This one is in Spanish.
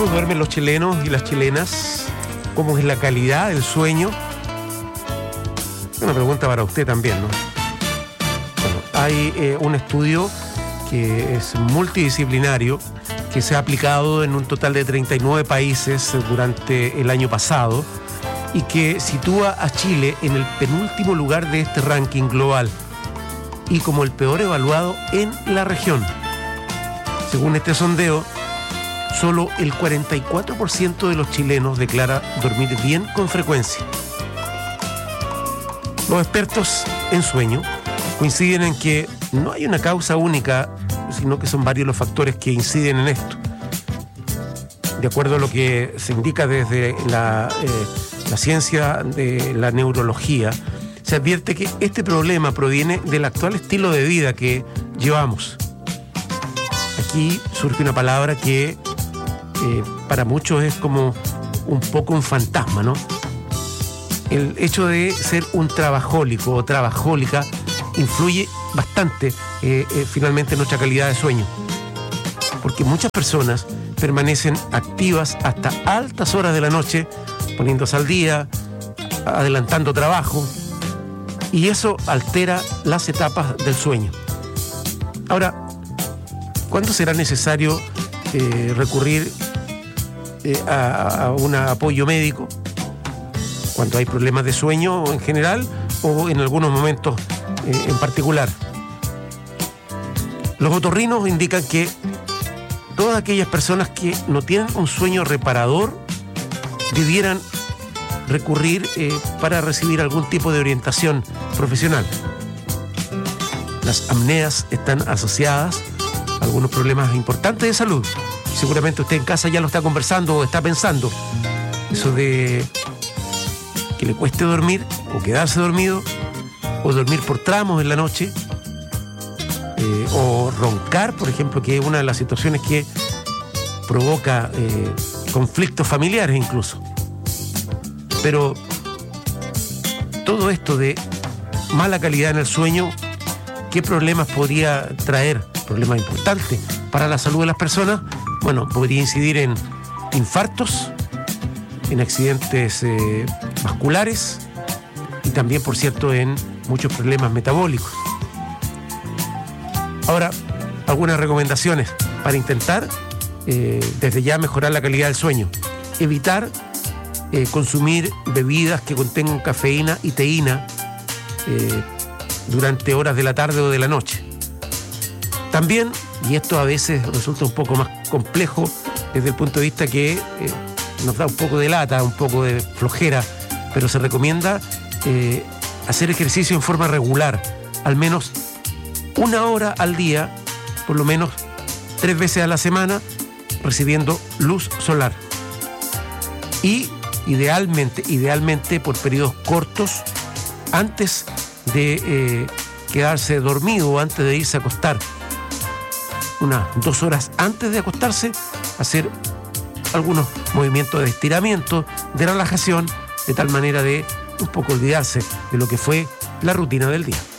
¿Cómo duermen los chilenos y las chilenas? ¿Cómo es la calidad del sueño? Una pregunta para usted también, ¿no? Bueno, hay un estudio que es multidisciplinario que se ha aplicado en un total de 39 países durante el año pasado y que sitúa a Chile en el penúltimo lugar de este ranking global y como el peor evaluado en la región. Según este sondeo, solo el 44% de los chilenos declara dormir bien con frecuencia. Los expertos en sueño coinciden en que no hay una causa única, sino que son varios los factores que inciden en esto. De acuerdo a lo que se indica desde la ciencia de la neurología, se advierte que este problema proviene del actual estilo de vida que llevamos. Aquí surge una palabra que para muchos es como un poco un fantasma, ¿no? El hecho de ser un trabajólico o trabajólica influye bastante finalmente en nuestra calidad de sueño, porque muchas personas permanecen activas hasta altas horas de la noche, poniéndose al día, adelantando trabajo, y eso altera las etapas del sueño. Ahora, ¿cuándo será necesario recurrir a un apoyo médico? ¿Cuando hay problemas de sueño en general o en algunos momentos en particular? Los otorrinos indican que todas aquellas personas que no tienen un sueño reparador debieran recurrir para recibir algún tipo de orientación profesional. Las apneas están asociadas a algunos problemas importantes de salud. Seguramente usted en casa ya lo está conversando o está pensando. Eso de que le cueste dormir o quedarse dormido o dormir por tramos en la noche o roncar, por ejemplo, que es una de las situaciones que provoca conflictos familiares incluso. Pero todo esto de mala calidad en el sueño, ¿qué problemas podría traer? Problemas importantes para la salud de las personas. Bueno, podría incidir en infartos, en accidentes vasculares y también, por cierto, en muchos problemas metabólicos. Ahora, algunas recomendaciones para intentar desde ya mejorar la calidad del sueño. Evitar consumir bebidas que contengan cafeína y teína durante horas de la tarde o de la noche. También, y esto a veces resulta un poco más complejo desde el punto de vista que nos da un poco de lata, un poco de flojera, pero se recomienda hacer ejercicio en forma regular, al menos 1 hora al día, por lo menos 3 veces a la semana, recibiendo luz solar. Y idealmente por periodos cortos, antes de quedarse dormido o antes de irse a acostar. Unas 2 horas antes de acostarse, hacer algunos movimientos de estiramiento, de relajación, de tal manera de un poco olvidarse de lo que fue la rutina del día.